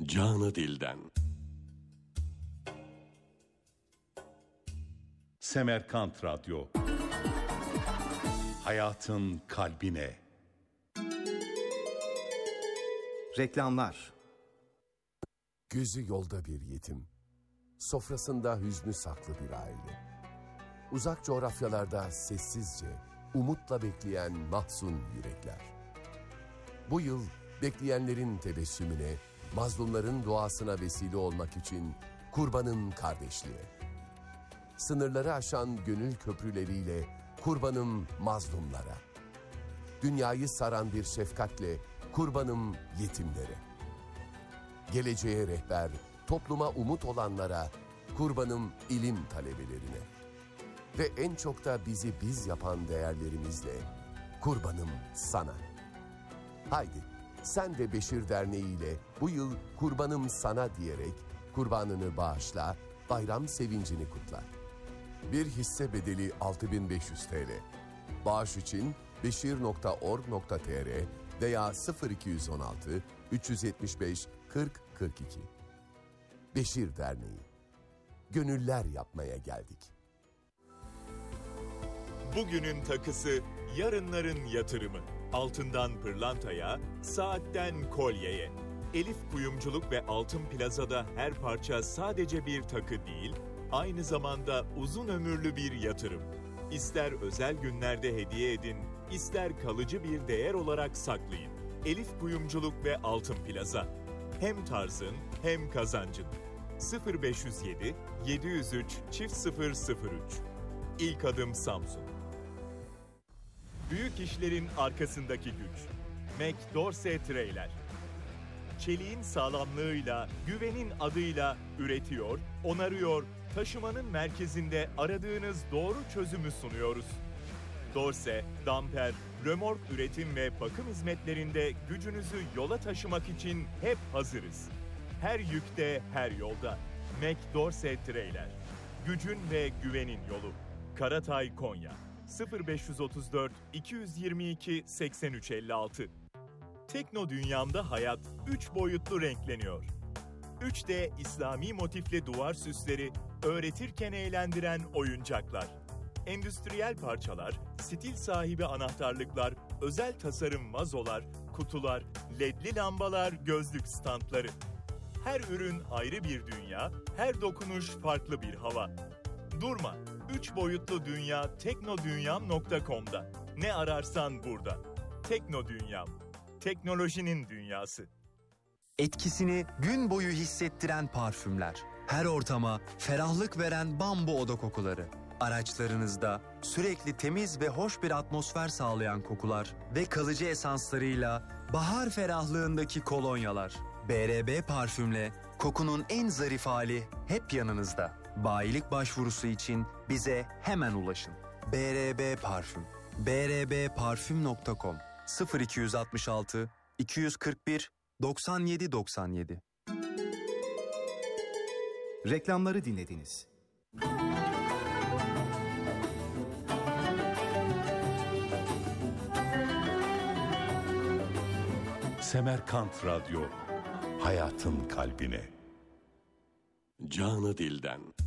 Canı dilden. Semerkant Radyo. Hayatın kalbine. Reklamlar. Gözü yolda bir yetim, sofrasında hüznü saklı bir aile. Uzak coğrafyalarda sessizce, umutla bekleyen mahzun yürekler. Bu yıl bekleyenlerin tebessümüne, mazlumların duasına vesile olmak için Kurbanın Kardeşliği. Sınırları aşan gönül köprüleriyle kurbanım mazlumlara. Dünyayı saran bir şefkatle kurbanım yetimlere. Geleceğe rehber, topluma umut olanlara, kurbanım ilim talebelerine. Ve en çok da bizi biz yapan değerlerimizle, kurbanım sana. Haydi, sen de Beşir Derneği ile bu yıl kurbanım sana diyerek kurbanını bağışla, bayram sevincini kutla. Bir hisse bedeli 6.500 TL. Bağış için beşir.org.tr veya 0216 375 40 42. Beşir Derneği. Gönüller yapmaya geldik. Bugünün takısı, yarınların yatırımı. Altından pırlantaya, saatten kolyeye. Elif Kuyumculuk ve Altın Plaza'da her parça sadece bir takı değil, aynı zamanda uzun ömürlü bir yatırım. İster özel günlerde hediye edin, ister kalıcı bir değer olarak saklayın. Elif Kuyumculuk ve Altın Plaza. Hem tarzın hem kazancın. 0507 703 0003. İlk adım Samsun. Büyük işlerin arkasındaki güç. McDorsey Trailer. Çeliğin sağlamlığıyla, güvenin adıyla üretiyor, onarıyor, taşımanın merkezinde aradığınız doğru çözümü sunuyoruz. Dorse, damper, römork üretim ve bakım hizmetlerinde gücünüzü yola taşımak için hep hazırız. Her yükte, her yolda. McDorsey Trailer. Gücün ve güvenin yolu. Karatay, Konya. 0534 222 8356. Tekno dünyamda hayat 3 boyutlu renkleniyor. 3D İslami motifli duvar süsleri, öğretirken eğlendiren oyuncaklar. Endüstriyel parçalar, stil sahibi anahtarlıklar, özel tasarım vazolar, kutular, ledli lambalar, gözlük standları. Her ürün ayrı bir dünya, her dokunuş farklı bir hava. Durma, 3 boyutlu dünya teknodunyam.com'da. Ne ararsan burada. Tekno Dünyam, teknolojinin dünyası. Etkisini gün boyu hissettiren parfümler. Her ortama ferahlık veren bambu oda kokuları. Araçlarınızda sürekli temiz ve hoş bir atmosfer sağlayan kokular ve kalıcı esanslarıyla bahar ferahlığındaki kolonyalar. BRB Parfüm'le kokunun en zarif hali hep yanınızda. Bayilik başvurusu için bize hemen ulaşın. BRB Parfüm. brBparfüm.com 0266 241 97 97. Reklamları dinlediniz. Semerkant Radyo. Hayatın kalbine. Canı dilden.